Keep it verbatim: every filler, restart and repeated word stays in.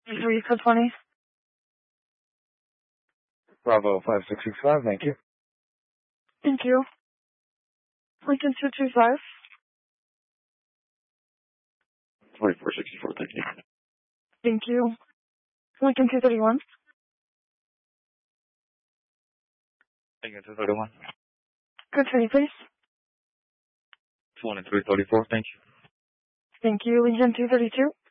three for twenty. Bravo five six six five, thank you. Thank you. Lincoln two two five. twenty-four sixty-four, thank you. Thank you. Lincoln two thirty-one. Lincoln two thirty-one. Good for you, please. twenty-three thirty-four, thank you. Thank you. Lincoln two thirty-two.